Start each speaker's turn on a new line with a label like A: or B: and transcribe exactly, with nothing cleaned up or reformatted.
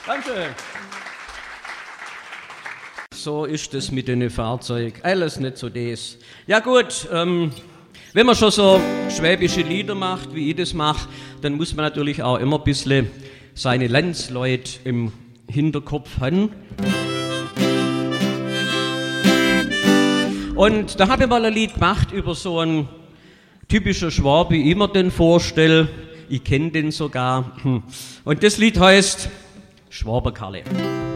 A: Danke. So ist es mit den Fahrzeugen. Alles nicht so das. Ja gut, ähm, wenn man schon so schwäbische Lieder macht, wie ich das mache, dann muss man natürlich auch immer ein bisschen seine Landsleute im Hinterkopf haben. Und da habe ich mal ein Lied gemacht über so einen typischen Schwab, wie ich mir den vorstelle. Ich kenne den sogar. Und das Lied heißt Schwaberkarle.